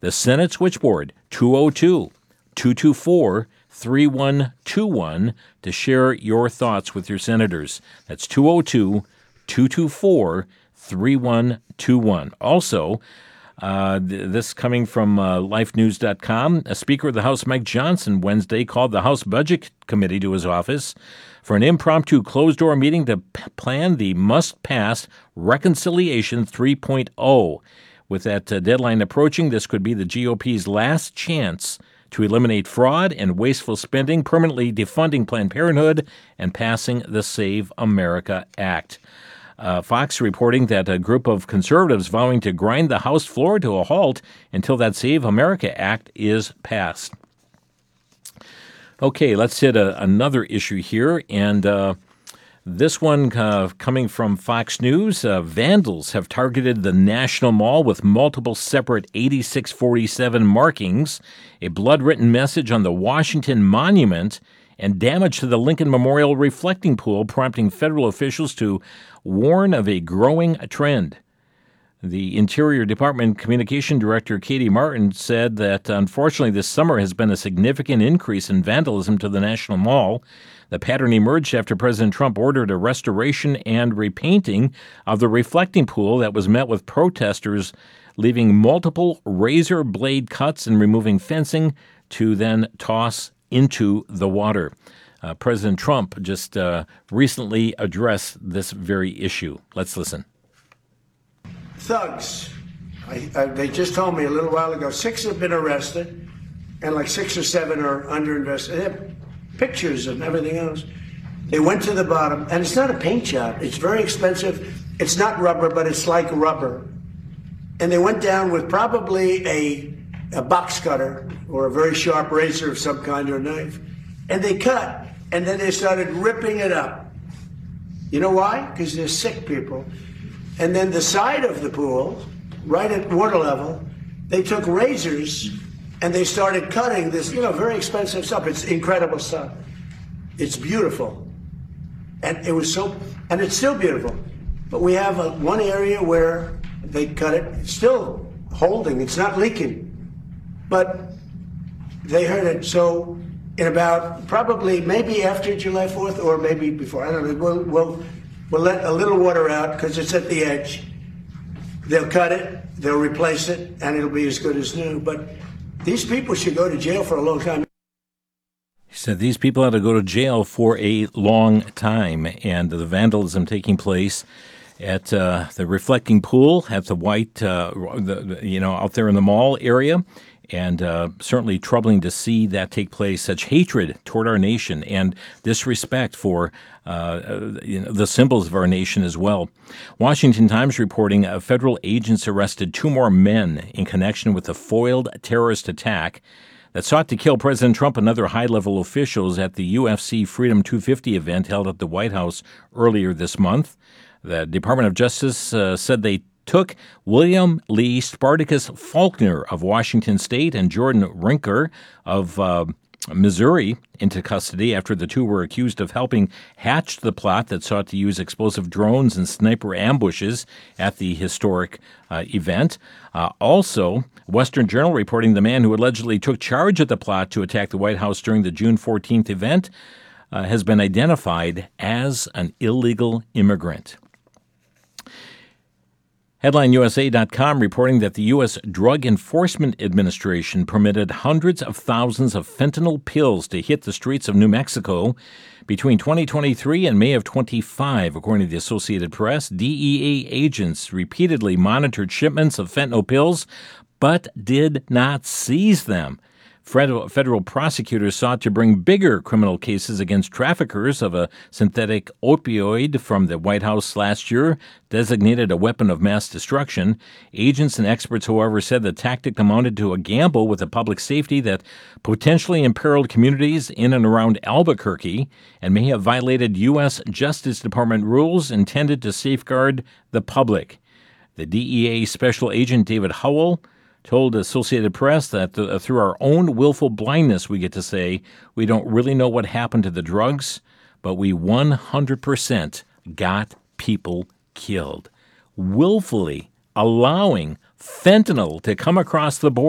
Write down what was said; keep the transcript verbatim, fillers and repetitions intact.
The Senate switchboard, two oh two, two two four, three one two one, to share your thoughts with your senators. That's two oh two, two two four, three one two one. Also, Uh, this coming from uh, life news dot com. A Speaker of the House, Mike Johnson, Wednesday called the House Budget Committee to his office for an impromptu closed-door meeting to p- plan the must-pass Reconciliation three point oh. With that uh, deadline approaching, this could be the G O P's last chance to eliminate fraud and wasteful spending, permanently defunding Planned Parenthood, and passing the Save America Act. Uh, Fox reporting that a group of conservatives vowing to grind the House floor to a halt until that Save America Act is passed. Okay, let's hit a, another issue here, and uh, this one uh, coming from Fox News. Uh, vandals have targeted the National Mall with multiple separate eighty-six forty-seven markings, a blood-written message on the Washington Monument, and damage to the Lincoln Memorial reflecting pool, prompting federal officials to warn of a growing trend. The Interior Department Communication Director Katie Martin said that unfortunately this summer has been a significant increase in vandalism to the National Mall. The pattern emerged after President Trump ordered a restoration and repainting of the reflecting pool that was met with protesters leaving multiple razor blade cuts and removing fencing to then toss into the water. Uh, President Trump just uh, recently addressed this very issue. Let's listen. Thugs. I, I, they just told me a little while ago, six have been arrested, and like six or seven are under investigation. They have pictures and everything else. They went to the bottom, and it's not a paint job. It's very expensive. It's not rubber, but it's like rubber. And they went down with probably a, a box cutter or a very sharp razor of some kind or knife, and they cut, and then they started ripping it up. You know why? Because they're sick people. And then the side of the pool, right at water level, they took razors and they started cutting this, you know, very expensive stuff. It's incredible stuff. It's beautiful. And it was so, and it's still beautiful. But we have a, one area where they cut it, it's still holding, it's not leaking. But they heard it. So in about, probably, maybe after July fourth or maybe before, I don't know, we'll, we'll, we'll let a little water out because it's at the edge. They'll cut it, they'll replace it, and it'll be as good as new. But these people should go to jail for a long time. He said these people had to go to jail for a long time, and the vandalism taking place at uh, the reflecting pool at the White, uh, the, you know, out there in the mall area. And uh, certainly troubling to see that take place, such hatred toward our nation and disrespect for uh, you know, the symbols of our nation as well. Washington Times reporting uh, federal agents arrested two more men in connection with a foiled terrorist attack that sought to kill President Trump and other high-level officials at the U F C Freedom two fifty event held at the White House earlier this month. The Department of Justice uh, said they took William Lee Spartacus Faulkner of Washington State and Jordan Rinker of uh, Missouri into custody after the two were accused of helping hatch the plot that sought to use explosive drones and sniper ambushes at the historic uh, event. Uh, also, Western Journal reporting the man who allegedly took charge of the plot to attack the White House during the June fourteenth event uh, has been identified as an illegal immigrant. Headline U S A dot com reporting that the U S Drug Enforcement Administration permitted hundreds of thousands of fentanyl pills to hit the streets of New Mexico between twenty twenty-three and May of twenty-five. According to the Associated Press, D E A agents repeatedly monitored shipments of fentanyl pills, but did not seize them. Federal, federal prosecutors sought to bring bigger criminal cases against traffickers of a synthetic opioid from the White House last year, designated a weapon of mass destruction. Agents and experts, however, said the tactic amounted to a gamble with the public safety that potentially imperiled communities in and around Albuquerque and may have violated U S Justice Department rules intended to safeguard the public. The D E A Special Agent David Howell told Associated Press that uh, through our own willful blindness, we get to say we don't really know what happened to the drugs, but we one hundred percent got people killed. Willfully allowing fentanyl to come across the border